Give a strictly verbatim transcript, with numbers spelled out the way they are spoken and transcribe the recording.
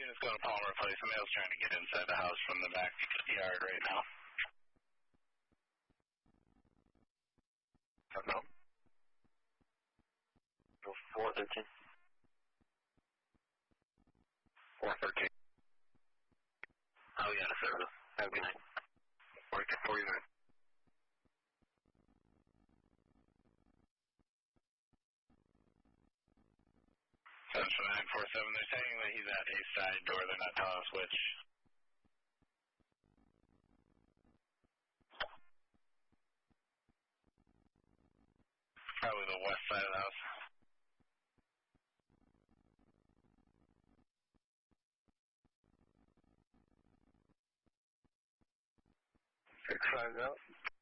units going to Palmer Place. The male's trying to get inside the house from the back yard right now. No. four thirteen. four thirteen. Oh, yeah, service. Have a good night. forty-nine. seven nine four seven, they're saying that he's at a side door. They're not telling us which. Probably the west side of the house. Six five out.